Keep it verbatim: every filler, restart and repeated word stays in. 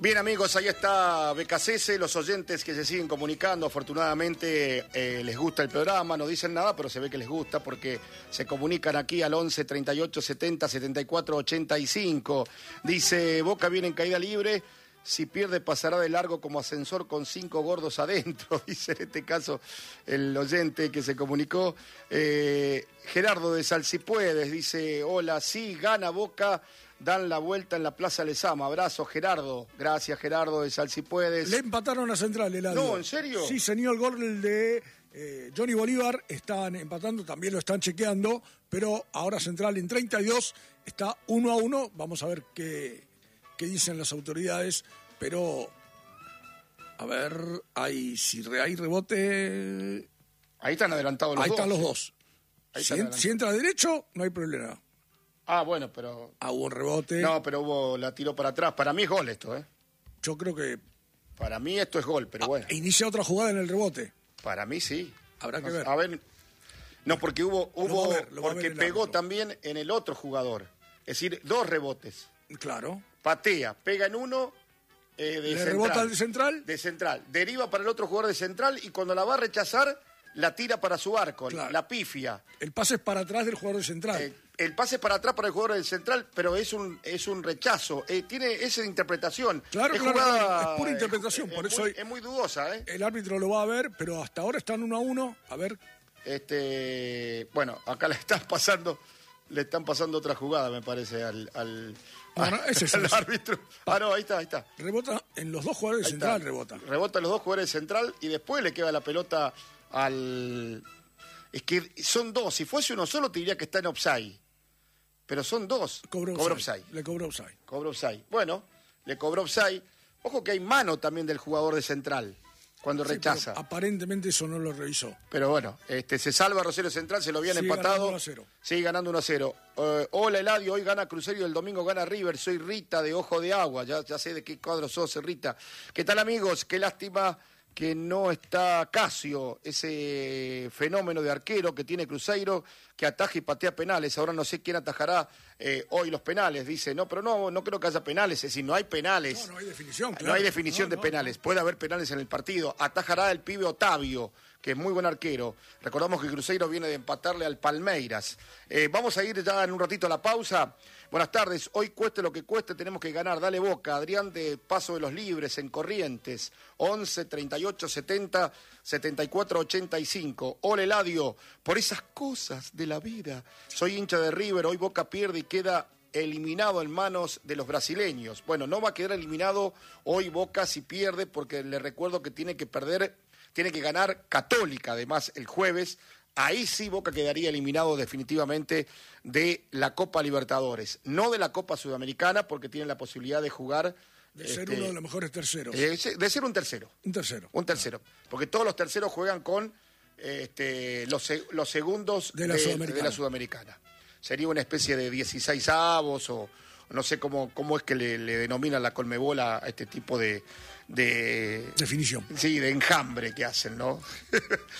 Bien, amigos, ahí está B K C S, los oyentes que se siguen comunicando, afortunadamente eh, les gusta el programa, no dicen nada, pero se ve que les gusta porque se comunican aquí al once, treinta y ocho, setenta, setenta y cuatro, ochenta y cinco. Dice, Boca viene en caída libre, si pierde pasará de largo como ascensor con cinco gordos adentro, dice en este caso el oyente que se comunicó. Eh, Gerardo de Salsipuedes dice, hola, sí, gana Boca, dan la vuelta en la Plaza Lezama. Abrazo, Gerardo. Gracias, Gerardo de Salsipuedes. Le empataron a Central, el No, ¿en serio? Sí, señor, el gol de eh, Johnny Bolívar. Están empatando, también lo están chequeando, pero ahora Central en treinta y dos está uno a uno. Vamos a ver qué, qué dicen las autoridades, pero a ver, hay, si hay rebote... Ahí están adelantados los ahí dos. Ahí están los dos. Ahí si, están en, si entra derecho, no hay problema. Ah, bueno, pero... Ah, hubo un rebote. No, pero hubo, la tiró para atrás. Para mí es gol esto, ¿eh? Yo creo que... Para mí esto es gol, pero ah, bueno. E inicia otra jugada en el rebote. Para mí sí. Habrá que no, ver. A ver... No, porque hubo... hubo ver, porque pegó árbitro. También en el otro jugador. Es decir, dos rebotes. Claro. Patea, pega en uno... Eh, de ¿Le central, rebota al de central? De central. Deriva para el otro jugador de central y cuando la va a rechazar, la tira para su arco, claro. La pifia. El pase es para atrás del jugador de central. Eh, el pase es para atrás para el jugador del central, pero es un es un rechazo. Eh, tiene esa interpretación. Claro, es claro, jugada, es pura interpretación. Es, por es eso muy, hay, es muy dudosa, ¿eh? El árbitro lo va a ver, pero hasta ahora están uno a uno. A ver. Este, bueno, acá le están pasando, le están pasando otra jugada, me parece, al... al No, no, ese es el el árbitro. Ah, no, ahí está, ahí está. Rebota en los dos jugadores de central, rebota. Rebota en los dos jugadores de central y después le queda la pelota al... Es que son dos. Si fuese uno solo te diría que está en offside. Pero son dos. Cobró Cobró offside. offside. Le cobró offside. Cobró offside. Bueno, le cobró offside. Ojo que hay mano también del jugador de central cuando sí, rechaza. Aparentemente eso no lo revisó. Pero bueno, este, se salva Rosario Central, se lo habían Sigue empatado. Ganando uno a cero. Sigue ganando uno a cero. Uh, hola Eladio, hoy gana Cruzeiro y el domingo gana River. Soy Rita de Ojo de Agua. Ya, ya sé de qué cuadro sos, Rita. ¿Qué tal, amigos? Qué lástima que no está Casio, ese fenómeno de arquero que tiene Cruzeiro, que ataja y patea penales. Ahora no sé quién atajará eh, hoy los penales, dice. No, pero no, no creo que haya penales, es decir, no hay penales. No, no hay definición, claro. No hay definición no, de penales. No. Puede haber penales en el partido. Atajará el pibe Otavio, que es muy buen arquero. Recordamos que Cruzeiro viene de empatarle al Palmeiras. Eh, vamos a ir ya en un ratito a la pausa. Buenas tardes. Hoy cueste lo que cueste, tenemos que ganar. Dale Boca. Adrián de Paso de los Libres, en Corrientes. once, treinta y ocho, setenta, setenta y cuatro, ochenta y cinco. Hola, Eladio. Por esas cosas de la vida. Soy hincha de River. Hoy Boca pierde y queda eliminado en manos de los brasileños. Bueno, no va a quedar eliminado hoy Boca si pierde, porque le recuerdo que tiene que perder, tiene que ganar Católica, además, el jueves. Ahí sí Boca quedaría eliminado definitivamente de la Copa Libertadores. No de la Copa Sudamericana, porque tiene la posibilidad de jugar... De ser este, uno de los mejores terceros. Eh, de ser un tercero. Un tercero. Un tercero. Porque todos los terceros juegan con este, los, los segundos de la, de, Sudamericana. de la Sudamericana. Sería una especie de dieciséis avos o no sé cómo, cómo es que le, le denominan la Conmebol a este tipo de... de definición. Sí, de enjambre que hacen, ¿no?